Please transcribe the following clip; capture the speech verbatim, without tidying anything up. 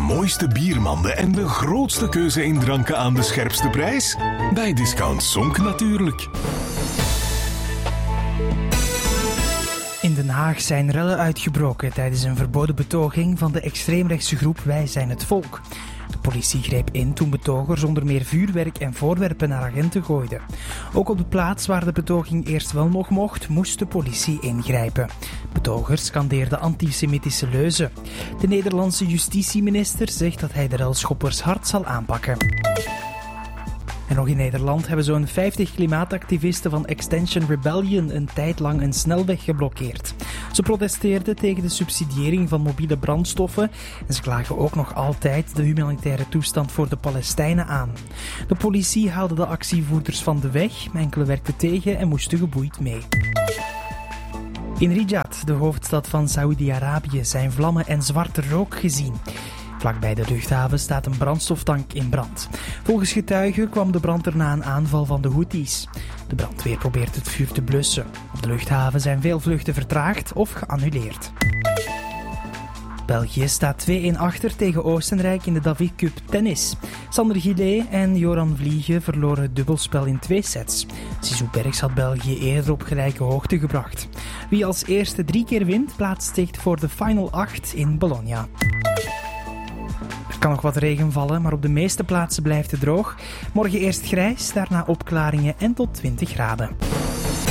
mooiste biermanden en de grootste keuze in dranken aan de scherpste prijs? Bij Discount Sonk natuurlijk. In Den Haag zijn rellen uitgebroken tijdens een verboden betoging van de extreemrechtse groep Wij zijn het volk. De politie greep in toen betogers onder meer vuurwerk en voorwerpen naar agenten gooiden. Ook op de plaats waar de betoging eerst wel nog mocht, moest de politie ingrijpen. Betogers scandeerden antisemitische leuzen. De Nederlandse justitieminister zegt dat hij de relschoppers hard zal aanpakken. En nog in Nederland hebben zo'n vijftig klimaatactivisten van Extinction Rebellion een tijd lang een snelweg geblokkeerd. Ze protesteerden tegen de subsidiëring van mobiele brandstoffen en ze klagen ook nog altijd de humanitaire toestand voor de Palestijnen aan. De politie haalde de actievoerders van de weg, enkele werkten tegen en moesten geboeid mee. In Riyadh, de hoofdstad van Saoedi-Arabië, zijn vlammen en zwarte rook gezien. Vlakbij de luchthaven staat een brandstoftank in brand. Volgens getuigen kwam de brand er na een aanval van de Houthis. De brandweer probeert het vuur te blussen. Op de luchthaven zijn veel vluchten vertraagd of geannuleerd. België staat twee-een achter tegen Oostenrijk in de Davis Cup tennis. Sander Gillet en Joran Vliegen verloren het dubbelspel in twee sets. Zizou Bergs had België eerder op gelijke hoogte gebracht. Wie als eerste drie keer wint, plaatst zich voor de Final acht in Bologna. Er kan nog wat regen vallen, maar op de meeste plaatsen blijft het droog. Morgen eerst grijs, daarna opklaringen en tot twintig graden.